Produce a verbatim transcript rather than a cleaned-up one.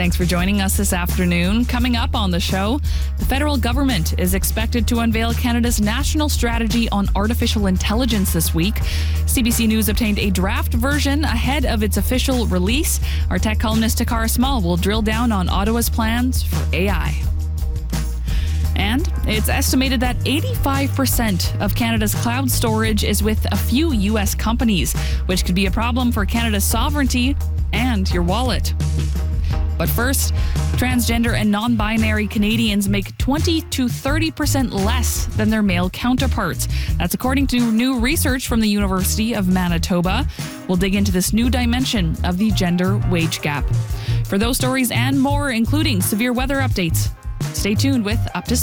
Thanks for joining us this afternoon. Coming up on the show, the federal government is expected to unveil Canada's national strategy on artificial intelligence this week. C B C News obtained a draft version ahead of its official release. Our tech columnist Takara Small will drill down on Ottawa's plans for A I. And it's estimated that eighty-five percent of Canada's cloud storage is with a few U S companies, which could be a problem for Canada's sovereignty and your wallet. But first, transgender and non-binary Canadians make twenty to thirty percent less than their male counterparts. That's according to new research from the University of Manitoba. We'll dig into this new dimension of the gender wage gap. For those stories and more, including severe weather updates, stay tuned with Up to